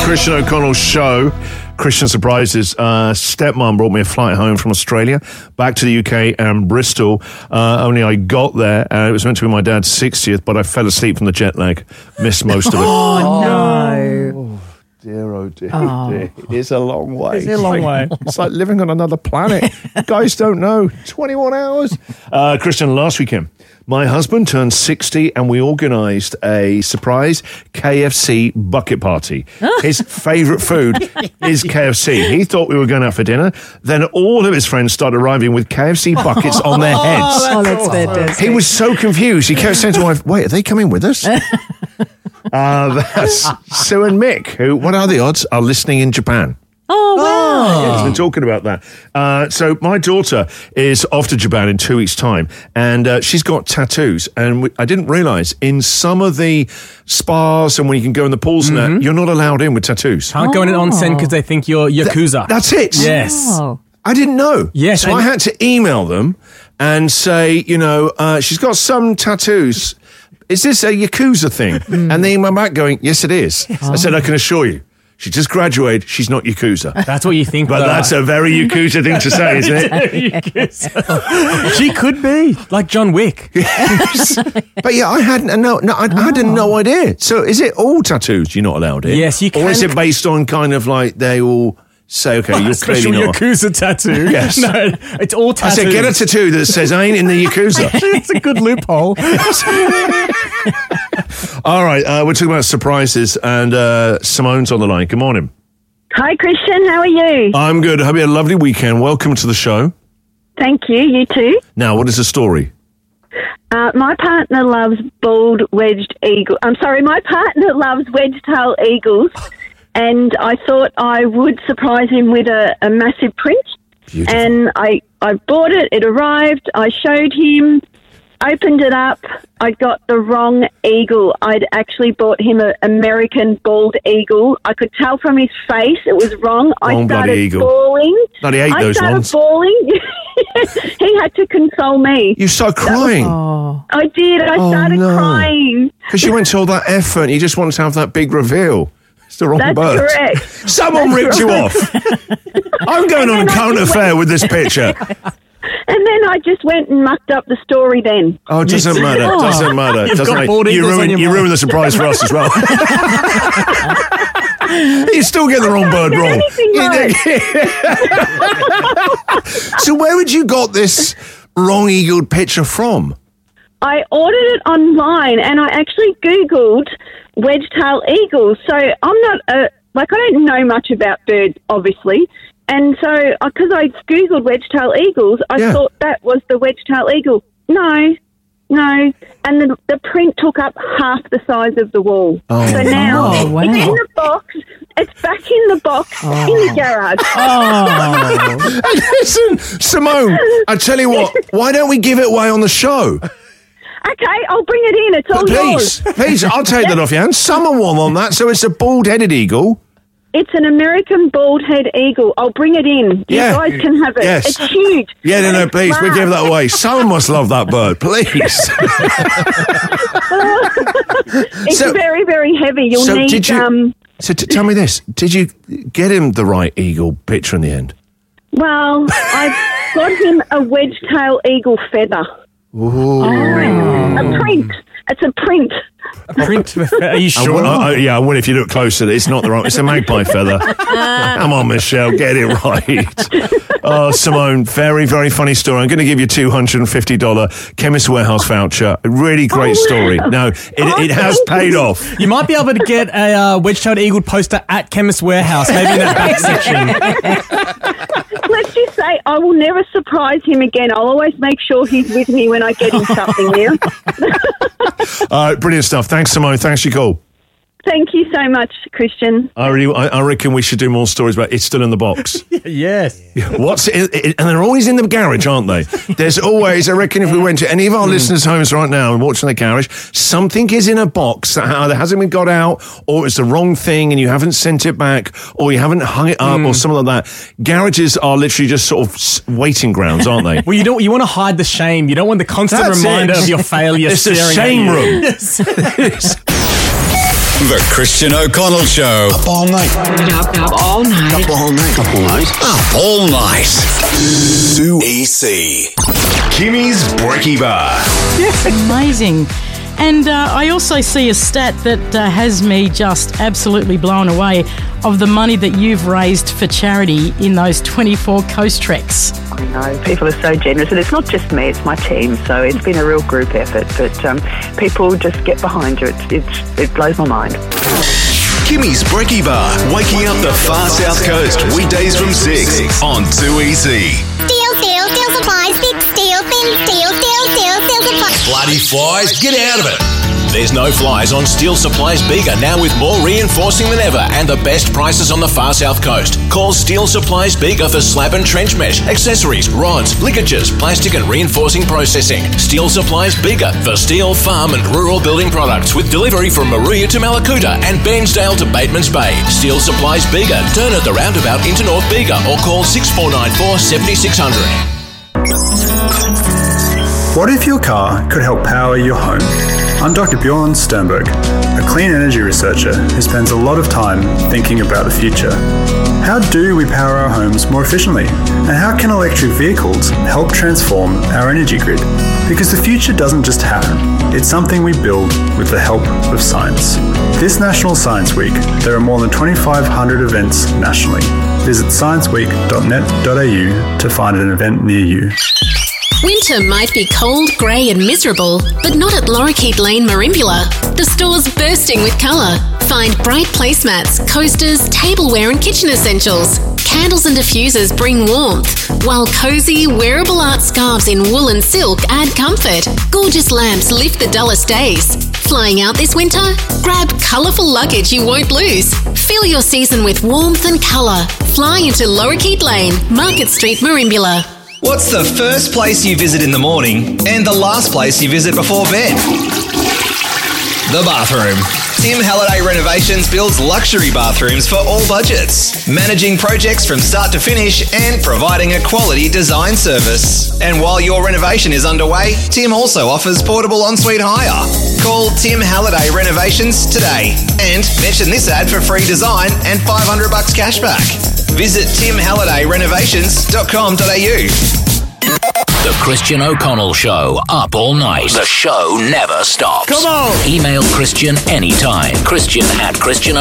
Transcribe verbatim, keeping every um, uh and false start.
Christian O'Connell's show. Christian Surprises. Uh, stepmom brought me a flight home from Australia, back to the U K and Bristol. Uh, only I got there, and it was meant to be my dad's sixtieth, but I fell asleep from the jet lag. Missed most of it. Oh, no. Oh, dear, oh, dear, Oh. dear. It's a long way. It's a long way. It's like living on another planet. You guys don't know. twenty-one hours. Uh, Christian, last weekend, my husband turned sixty and we organised a surprise K F C bucket party. His favourite food is K F C. He thought we were going out for dinner. Then all of his friends started arriving with K F C buckets on their heads. Oh, that's fantastic. He was so confused. He kept saying to my wife, wait, are they coming with us? uh, that's Sue and Mick, who, what are the odds, are listening in Japan. Oh, wow. Yeah, he's been talking about that. Uh, so my daughter is off to Japan in two weeks' time, and uh, she's got tattoos. And we, I didn't realise in some of the spas and when you can go in the pools and that, you're not allowed in with tattoos. Can't go in an onsen because they think you're Yakuza. That's it. Yes. Oh. I didn't know. Yes, So and- I had to email them and say, you know, uh, she's got some tattoos. Is this a Yakuza thing? And they emailed back going, yes, it is. I said, I can assure you. She just graduated. She's not Yakuza. That's what you think. But though. that's a very Yakuza thing to say, isn't it? She could be like John Wick. Yes. But yeah, I had no, no I, I had no idea. So is it all tattoos you're not allowed in? Yes, you Or is can- it based on kind of like they all say, okay, you're Special clearly not. Yakuza tattoo. Yes. No, it's all I tattoos. said, get a tattoo that says I ain't in the Yakuza. It's a good loophole. All right, uh, we're talking about surprises, and uh, Simone's on the line. Good morning. Hi, Christian. How are you? I'm good. Hope you had a lovely weekend. Welcome to the show. Thank you. You too. Now, what is the story? Uh, my partner loves bald wedged eagle. I'm sorry, my partner loves wedge-tail eagles, and I thought I would surprise him with a, a massive print. Beautiful. And I, I bought it. It arrived. I showed him. Opened it up. I got the wrong eagle. I'd actually bought him an American bald eagle. I could tell from his face it was wrong. I Wrong bloody started eagle. bawling. Bloody hate I those started ones. bawling. He had to console me. You started crying Oh. I did. I Oh, started no. crying. because you went to all that effort and you just wanted to have that big reveal. It's the wrong That's bird. correct. Someone That's ripped you right. off. I'm going on a then I current just affair with this picture. And then I just went and mucked up the story then. Oh, it doesn't matter. Doesn't matter. You've Doesn't got matter. bald You eagles on ruined, your you mind. ruined the surprise for us as well. You still get the wrong bird Did wrong. anything You right. did- So where would you got this wrong-eagled picture from? I ordered it online and I actually Googled wedge-tail eagles. So I'm not, a, like I don't know much about birds, obviously. And so, because I Googled wedge-tail eagles, I Yeah. thought that was the wedge-tail eagle. No, no. And the, the print took up half the size of the wall. Oh. So now Oh, wow. it's in the box. It's back in the box in the garage. Oh. Listen, Simone, I tell you what, why don't we give it away on the show? Okay, I'll bring it in. It's all yours. Please, please, I'll take that off your hands. Someone won on that, so it's a bald-headed eagle. It's an American bald-head eagle. I'll bring it in. You Yeah. guys can have it. Yes. It's huge. Yeah, no, And no, it's please, we large. give that away. Someone must love that bird, please. It's So- very, very heavy. You'll so need... did you? um. So t- tell me this: did you get him the right eagle picture in the end? Well, I got him a wedge-tail eagle feather. Ooh. A print. It's a print. Print. Are you I sure? w- I- I- yeah, I would if you look closer. It's not the right. It's a magpie feather. Come on, Michelle, get it right. Oh, Simone, very, very funny story. I'm going to give you a two hundred and fifty dollar Chemist Warehouse voucher. A really great Oh, story. wow. No, it, Oh, it has thank paid you. off. You might be able to get a uh, wedge-tailed eagle poster at Chemist Warehouse, maybe in that back section. Let's just say I will never surprise him again. I'll always make sure he's with me when I get him something now. All right, brilliant stuff. Thanks, Simone. Thanks for your call. Thank you so much, Christian. I really, I, I reckon we should do more stories about it's still in the box. Yes. What's it, it, and they're always in the garage, aren't they? There's always, I reckon, if we went to any of our listeners' homes right now and watching the garage, something is in a box that either hasn't been got out, or it's the wrong thing and you haven't sent it back, or you haven't hung it up, or something like that. Garages are literally just sort of s- waiting grounds, aren't they? Well, you don't. You want to hide the shame. You don't want the constant That's reminder it. of your failure. It's a staring at shame you. room. Yes. The Christian O'Connell Show. Up all night. Up, up all night. Up all night. Up all night. Up all night. Sue E C. Kimmy's Brekkie Bar. Amazing. And uh, I also see a stat that uh, has me just absolutely blown away of the money that you've raised for charity in those twenty-four coast treks. I know, people are so generous, and it's not just me, it's my team, so it's been a real group effort, but um, people just get behind you. It's, it's, it blows my mind. Kimmy's Brekkie Bar, waking up the far south coast, weekdays from six on two E C. Steel, steel, steel supplies, big steel, thin steel, steel, steel, steel supplies. Bloody flies, get out of it. There's no flies on Steel Supplies Bega, now with more reinforcing than ever and the best prices on the far south coast. Call Steel Supplies Bega for slab and trench mesh, accessories, rods, ligatures, plastic and reinforcing processing. Steel Supplies Bega for steel, farm and rural building products with delivery from Maria to Malakuta and Bairnsdale to Bateman's Bay. Steel Supplies Bega, turn at the roundabout into North Bega or call six four nine four, seven six zero zero. What if your car could help power your home? I'm Doctor Bjorn Sternberg, a clean energy researcher who spends a lot of time thinking about the future. How do we power our homes more efficiently? And how can electric vehicles help transform our energy grid? Because the future doesn't just happen, it's something we build with the help of science. This National Science Week, there are more than twenty-five hundred events nationally. Visit science week dot net dot a u to find an event near you. Winter might be cold, grey and miserable, but not at Lorikeet Lane, Merimbula. The store's bursting with colour. Find bright placemats, coasters, tableware and kitchen essentials. Candles and diffusers bring warmth, while cosy, wearable art scarves in wool and silk add comfort. Gorgeous lamps lift the dullest days. Flying out this winter? Grab colourful luggage you won't lose. Fill your season with warmth and colour. Fly into Lorikeet Lane, Market Street, Merimbula. What's the first place you visit in the morning and the last place you visit before bed? The bathroom. Tim Halliday Renovations builds luxury bathrooms for all budgets, managing projects from start to finish and providing a quality design service. And while your renovation is underway, Tim also offers portable ensuite hire. Call Tim Halliday Renovations today and mention this ad for free design and five hundred bucks cashback. Visit tim halliday renovations dot com dot a u. The Christian O'Connell Show, up all night. The show never stops. Come on! Email Christian anytime. Christian at christian